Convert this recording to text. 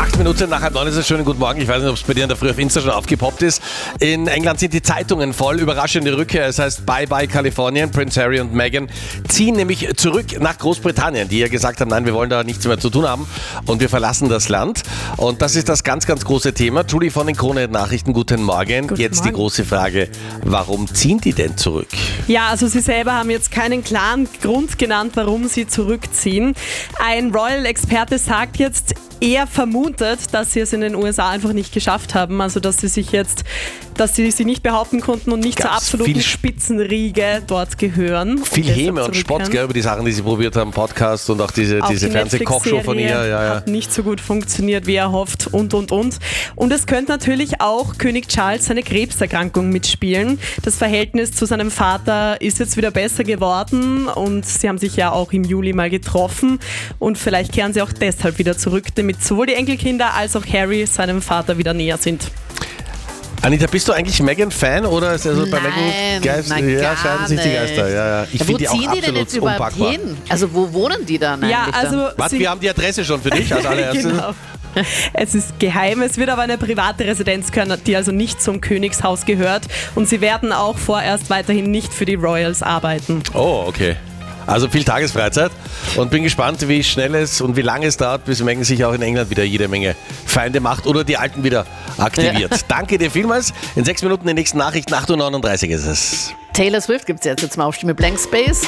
8 Minuten nach 8:30 ist es. Schönen guten Morgen. Ich weiß nicht, ob es bei dir in der Früh auf Insta schon aufgepoppt ist. In England sind die Zeitungen voll. Überraschende Rückkehr. Es heißt Bye Bye Kalifornien. Prince Harry und Meghan ziehen nämlich zurück nach Großbritannien, die ja gesagt haben, nein, wir wollen da nichts mehr zu tun haben und wir verlassen das Land. Und das ist das ganz, ganz große Thema. Julie von den Krone-Nachrichten, guten Morgen. Jetzt die große Frage, warum ziehen die denn zurück? Ja, also sie selber haben jetzt keinen klaren Grund genannt, warum sie zurückziehen. Ein Royal-Experte sagt jetzt, er vermutet, dass sie es in den USA einfach nicht geschafft haben. Also dass sie sie nicht behaupten konnten und nicht zur absoluten Spitzenriege dort gehören. Viel Häme und Spott, gell, über die Sachen, die sie probiert haben, Podcast und auch diese Fernsehkochshow von ihr. Hat nicht so gut funktioniert, wie er hofft und. Und es könnte natürlich auch König Charles seine Krebserkrankung mitspielen. Das Verhältnis zu seinem Vater ist jetzt wieder besser geworden und sie haben sich ja auch im Juli mal getroffen und vielleicht kehren sie auch deshalb wieder zurück, damit sowohl die Enkelkinder als auch Harry seinem Vater wieder näher sind. Anita, bist du eigentlich Meghan-Fan oder ist also bei Nein, Meghan scheiden sich die Geister. Ja. Ich finde die auch ziehen die denn jetzt überhaupt unpackbar. hin? Also wo wohnen die dann eigentlich? Ja, also Warte, wir haben die Adresse schon für dich als allererstes. Genau. Es ist geheim, es wird aber eine private Residenz sein, die also nicht zum Königshaus gehört und sie werden auch vorerst weiterhin nicht für die Royals arbeiten. Oh, okay. Also viel Tagesfreizeit und bin gespannt, wie schnell es und wie lange es dauert, bis Meghan sich auch in England wieder jede Menge Feinde macht oder die Alten wieder aktiviert. Ja. Danke dir vielmals. In 6 Minuten die nächsten Nachrichten, 8:39 Uhr ist es. Taylor Swift gibt es jetzt mal auf Stimme Blank Space.